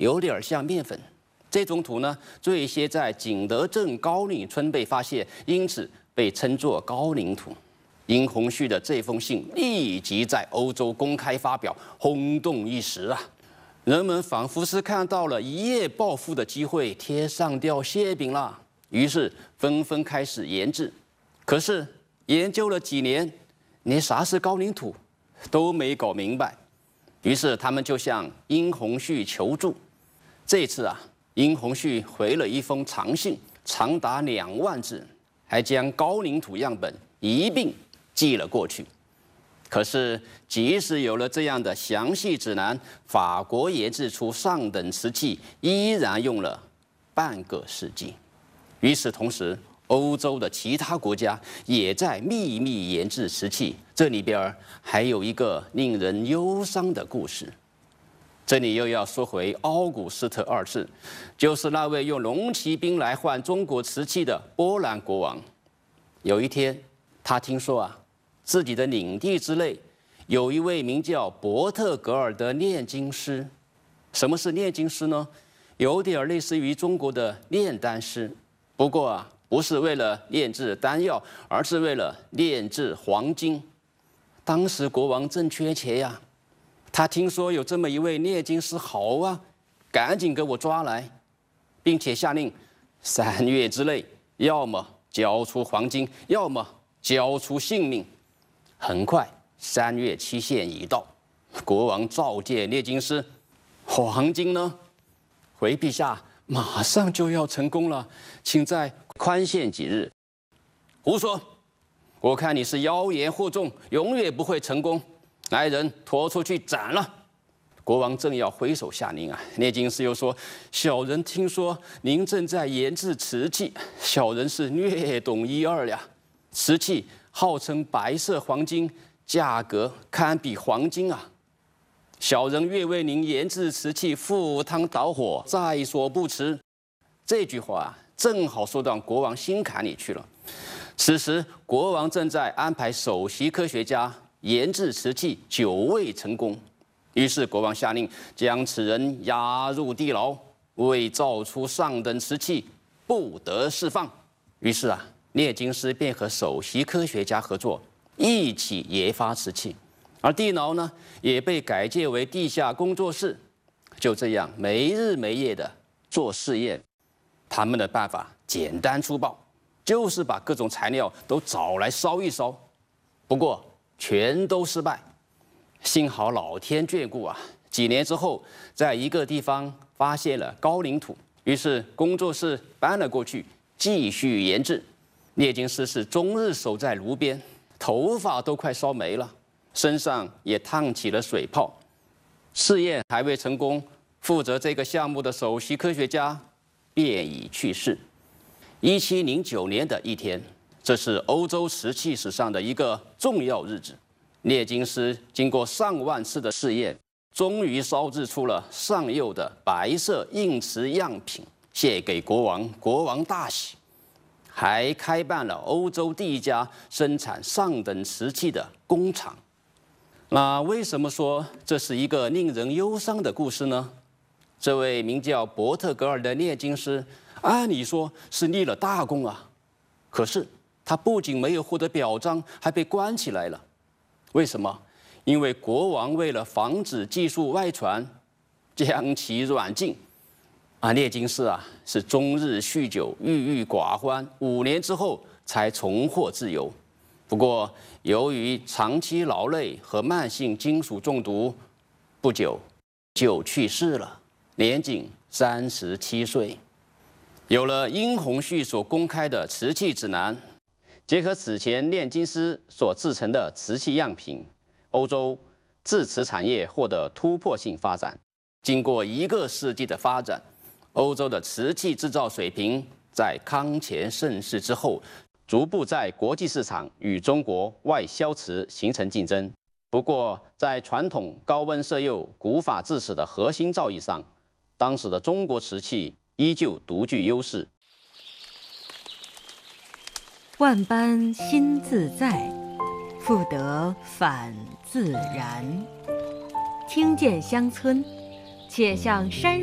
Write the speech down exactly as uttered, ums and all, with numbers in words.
有点像面粉。这种土呢，最先在景德镇高岭村被发现，因此被称作高岭土。殷洪绪的这封信立即在欧洲公开发表，轰动一时啊！人们仿佛是看到了一夜暴富的机会，贴上吊馅饼了，于是纷纷开始研制。可是研究了几年，连啥是高岭土都没搞明白，于是他们就向殷洪绪求助。这次啊，殷洪绪回了一封长信，长达两万字，还将高岭土样本一并寄了过去。可是，即使有了这样的详细指南，法国研制出上等瓷器依然用了半个世纪。与此同时，欧洲的其他国家也在秘密研制瓷器。这里边还有一个令人忧伤的故事。这里又要说回奥古斯特二世，就是那位用龙骑兵来换中国瓷器的波兰国王。有一天，他听说啊，自己的领地之内有一位名叫伯特格尔的炼金师。什么是炼金师呢？有点类似于中国的炼丹师，不过啊，不是为了炼制丹药，而是为了炼制黄金。当时国王正缺钱呀，他听说有这么一位炼金师，好啊，赶紧给我抓来，并且下令三月之内，要么交出黄金，要么交出性命。很快，三月期限已到，国王召见炼金师。黄金呢？回陛下，马上就要成功了，请再宽限几日。胡说！我看你是妖言惑众，永远不会成功。来人，拖出去斩了！国王正要挥手下令啊，炼金师又说：“小人听说您正在研制瓷器，小人是略懂一二呀。瓷器号称白色黄金，价格堪比黄金啊！小人愿为您研制瓷器赴汤蹈火，在所不辞。”这句话啊，正好说到国王心坎里去了。此时，国王正在安排首席科学家研制瓷器，久未成功。于是国王下令将此人押入地牢，为造出上等瓷器，不得释放。于是啊，炼金师便和首席科学家合作，一起研发瓷器。而地牢呢，也被改建为地下工作室。就这样，没日没夜的做试验。他们的办法简单粗暴，就是把各种材料都找来烧一烧。不过全都失败。幸好老天眷顾啊！几年之后，在一个地方发现了高岭土，于是工作室搬了过去，继续研制。炼金师是终日守在炉边，头发都快烧没了，身上也烫起了水泡。试验还未成功，负责这个项目的首席科学家便已去世。一七零九年的一天，这是欧洲瓷器史上的一个重要日子。炼金师经过上万次的试验，终于烧制出了上釉的白色硬瓷样品，献给国王。国王大喜，还开办了欧洲第一家生产上等瓷器的工厂。那为什么说这是一个令人忧伤的故事呢？这位名叫伯特格尔的炼金师，按理说是立了大功啊，可是他不仅没有获得表彰，还被关起来了。为什么？因为国王为了防止技术外传，将其软禁。啊，炼金师啊是终日酗酒，郁郁寡欢，五年之后才重获自由。不过，由于长期劳累和慢性金属中毒，不久就去世了，年仅三十七岁。有了殷洪绪所公开的瓷器指南，结合此前炼金师所制成的瓷器样品，欧洲制瓷产业获得突破性发展。经过一个世纪的发展，欧洲的瓷器制造水平在康乾盛世之后，逐步在国际市场与中国外销瓷形成竞争。不过，在传统高温色釉、古法制瓷的核心造诣上，当时的中国瓷器依旧独具优势。 万般心自在，复得返自然。听见乡村，且向山